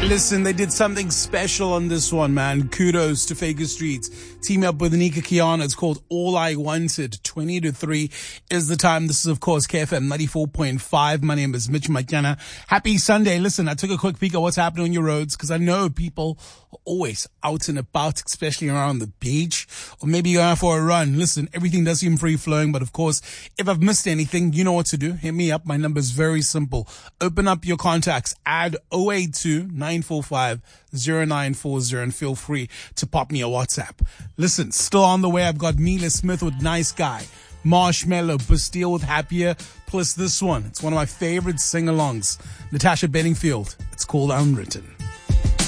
Listen, they did something special on this one, man. Kudos to Faker Streets. Team up with Nika Kiana. It's called All I Wanted. 2:50 is the time. This is, of course, KFM 94.5. My name is Mitch McKenna. Happy Sunday. Listen, I took a quick peek at what's happening on your roads because I know people are always out and about, especially around the beach, or maybe you're out for a run. Listen, everything does seem free flowing, but of course, if I've missed anything, you know what to do. Hit me up. My number is very simple. Open up your contacts. Add 082-945-0940 and feel free to pop me a WhatsApp. Listen, still on the way, I've got Mila Smith with Nice Guy, Marshmallow, Bastille with Happier, plus this one. It's one of my favorite sing-alongs. Natasha Bedingfield. It's called Unwritten.